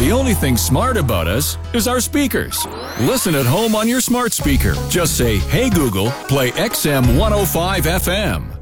The only thing smart about us is our speakers. Listen at home on your smart speaker. Just say, "Hey Google, play XM 105 FM."